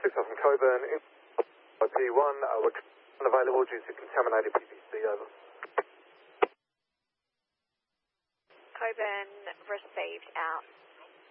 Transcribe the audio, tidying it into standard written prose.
from Coburn, P1, we're unavailable due to contaminated PVC, over. Coburn received out.